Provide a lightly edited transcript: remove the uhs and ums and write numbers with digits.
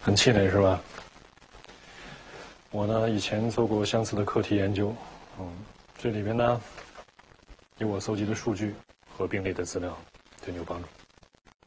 很气馁是吧？我呢，以前做过相似的课题研究，这里边呢有我搜集的数据和病例的资料，对你有帮助。